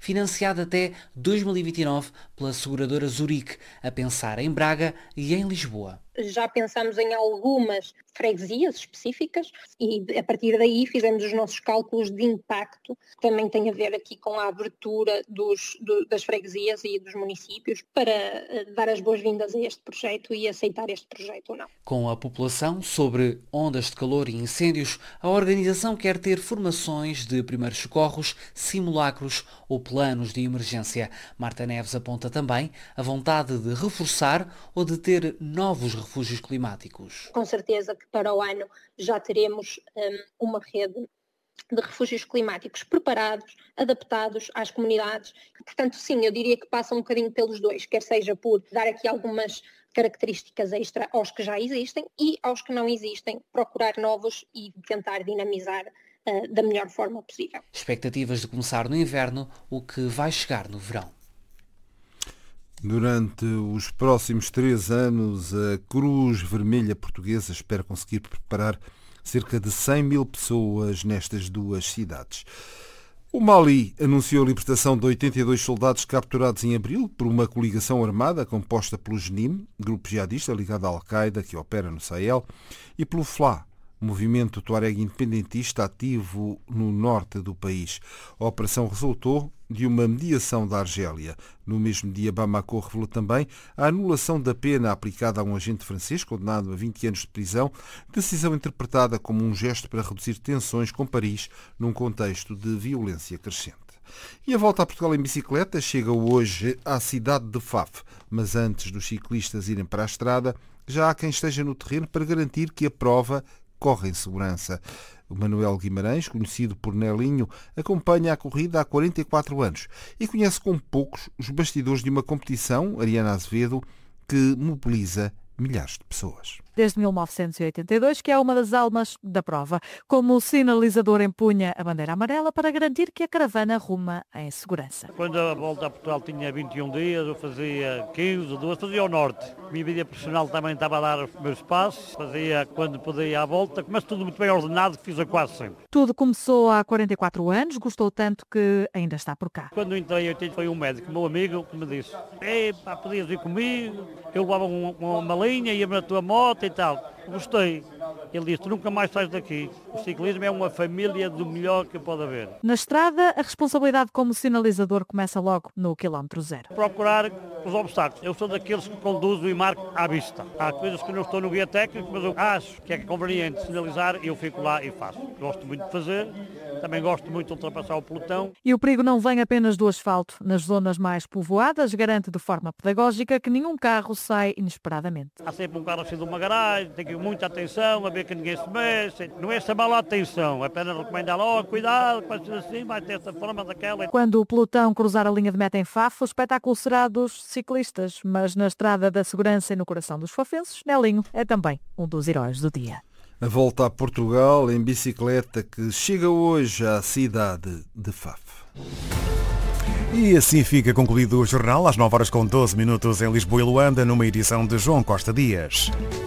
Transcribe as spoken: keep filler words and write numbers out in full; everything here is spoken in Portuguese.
financiado até dois mil e vinte e nove pela seguradora Zurique, a pensar em Braga e em Lisboa. Já pensamos em algumas freguesias específicas e a partir daí fizemos os nossos cálculos de impacto, que também tem a ver aqui com a abertura dos, do, das freguesias e dos municípios para uh, dar as boas-vindas a este projeto e aceitar este projeto ou não. Com a população sobre ondas de calor e incêndios, a organização quer ter formações de primeiros socorros, simulacros ou planos de emergência. Marta Neves aponta também a vontade de reforçar ou de ter novos refúgios climáticos. Com certeza que para o ano já teremos um, uma rede de refúgios climáticos preparados, adaptados às comunidades. Portanto, sim, eu diria que passa um bocadinho pelos dois, quer seja por dar aqui algumas características extra aos que já existem e aos que não existem, procurar novos e tentar dinamizar uh, da melhor forma possível. Expectativas de começar no inverno, o que vai chegar no verão. Durante os próximos três anos, a Cruz Vermelha Portuguesa espera conseguir preparar cerca de cem mil pessoas nestas duas cidades. O Mali anunciou a libertação de oitenta e dois soldados capturados em abril por uma coligação armada composta pelo Jenim, grupo jihadista ligado à Al-Qaeda que opera no Sahel, e pelo F L A, movimento tuareg independentista ativo no norte do país. A operação resultou de uma mediação da Argélia. No mesmo dia, Bamako revelou também a anulação da pena aplicada a um agente francês condenado a vinte anos de prisão, decisão interpretada como um gesto para reduzir tensões com Paris num contexto de violência crescente. E a volta a Portugal em bicicleta chega hoje à cidade de Faf, mas antes dos ciclistas irem para a estrada, já há quem esteja no terreno para garantir que a prova corre em segurança. O Manuel Guimarães, conhecido por Nelinho, acompanha a corrida há quarenta e quatro anos e conhece com poucos os bastidores de uma competição, Ariana Azevedo, que mobiliza milhares de pessoas. Desde mil novecentos e oitenta e dois, que é uma das almas da prova. Como o sinalizador empunha a bandeira amarela para garantir que a caravana ruma em segurança. Quando a volta a Portugal tinha vinte e um dias, eu fazia quinze, doze, fazia ao norte. A minha vida profissional também estava a dar os meus passos, fazia quando podia à volta, mas tudo muito bem ordenado, que fiz a quase sempre. Tudo começou há quarenta e quatro anos, gostou tanto que ainda está por cá. Quando entrei em oitenta foi um médico, meu amigo, que me disse: "Epá, podias ir comigo, eu levava uma, uma linha, ia-me na tua moto e tal." Gostei. Ele disse: "Tu nunca mais sais daqui. O ciclismo é uma família do melhor que pode haver." Na estrada, a responsabilidade como sinalizador começa logo no quilómetro zero. Procurar os obstáculos. Eu sou daqueles que conduzo e marco à vista. Há coisas que não estou no guia técnico, mas eu acho que é conveniente sinalizar e eu fico lá e faço. Gosto muito de fazer. Também gosto muito de ultrapassar o pelotão. E o perigo não vem apenas do asfalto. Nas zonas mais povoadas, garante de forma pedagógica que nenhum carro sai inesperadamente. Há sempre um carro assim de uma garagem, tem que ter muita atenção, a ver que ninguém se mexe. Não é chamar lá a atenção, é apenas recomendar logo: cuidado, vai ser assim, vai ter essa forma, daquela. Quando o pelotão cruzar a linha de meta em Faf, o espetáculo será dos ciclistas, mas na estrada da segurança e no coração dos fafenses, Nelinho é também um dos heróis do dia. A volta a Portugal em bicicleta que chega hoje à cidade de Faf. E assim fica concluído o jornal às nove horas com doze minutos em Lisboa e Luanda, numa edição de João Costa Dias.